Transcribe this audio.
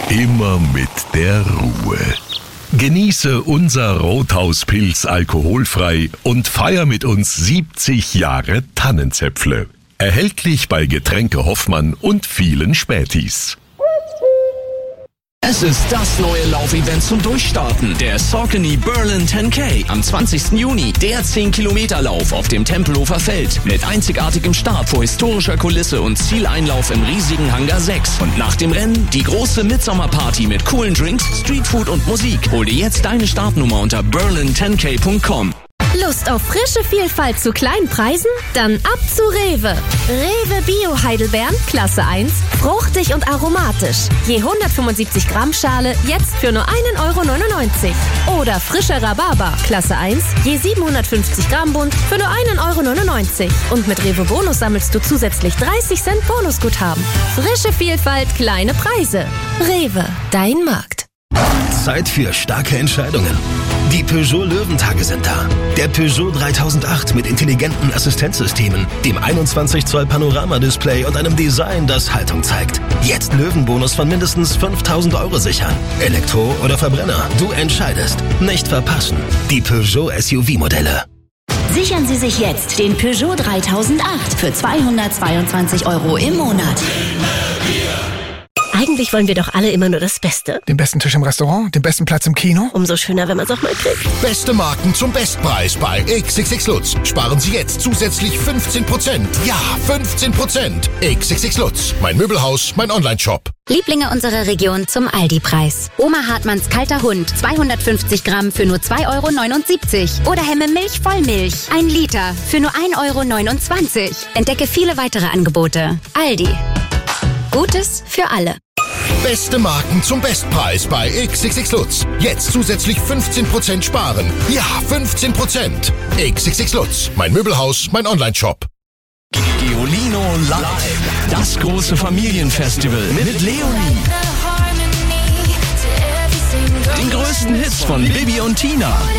immer mit der Ruhe. Genieße unser Rothauspilz alkoholfrei und feier mit uns 70 Jahre Tannenzäpfle. Erhältlich bei Getränke Hoffmann und vielen Spätis. Es ist das neue Laufevent zum Durchstarten, der Saucony Berlin 10K am 20. Juni. Der 10-Kilometer-Lauf auf dem Tempelhofer Feld mit einzigartigem Start vor historischer Kulisse und Zieleinlauf im riesigen Hangar 6. Und nach dem Rennen die große Midsommerparty mit coolen Drinks, Streetfood und Musik. Hol dir jetzt deine Startnummer unter berlin10k.com. Lust auf frische Vielfalt zu kleinen Preisen? Dann ab zu Rewe. Rewe Bio Heidelbeeren, Klasse 1, fruchtig und aromatisch. Je 175 Gramm Schale, jetzt für nur 1,99 €. Oder frischer Rhabarber, Klasse 1, je 750 Gramm Bund, für nur 1,99 €. Und mit Rewe Bonus sammelst du zusätzlich 30 Cent Bonusguthaben. Frische Vielfalt, kleine Preise. Rewe, dein Markt. Zeit für starke Entscheidungen. Die Peugeot Löwentage sind da. Der Peugeot 3008 mit intelligenten Assistenzsystemen, dem 21 Zoll Panoramadisplay und einem Design, das Haltung zeigt. Jetzt Löwenbonus von mindestens 5.000 € sichern. Elektro oder Verbrenner, du entscheidest. Nicht verpassen. Die Peugeot SUV-Modelle. Sichern Sie sich jetzt den Peugeot 3008 für 222 € im Monat. Eigentlich wollen wir doch alle immer nur das Beste. Den besten Tisch im Restaurant, den besten Platz im Kino. Umso schöner, wenn man es auch mal kriegt. Beste Marken zum Bestpreis bei XXX Lutz. Sparen Sie jetzt zusätzlich 15%. Ja, 15%. XXX Lutz. Mein Möbelhaus, mein Onlineshop. Lieblinge unserer Region zum Aldi-Preis. Oma Hartmanns kalter Hund, 250 Gramm für nur 2,79 €. Oder Hemme Milch Vollmilch, 1 Liter für nur 1,29 €. Entdecke viele weitere Angebote. Aldi. Gutes für alle. Beste Marken zum Bestpreis bei XXX Lutz. Jetzt zusätzlich 15% sparen. Ja, 15%. XXX Lutz. Mein Möbelhaus, mein Onlineshop. Geolino Live. Das große Familienfestival mit Leonie. Den größten Hits von Bibi und Tina.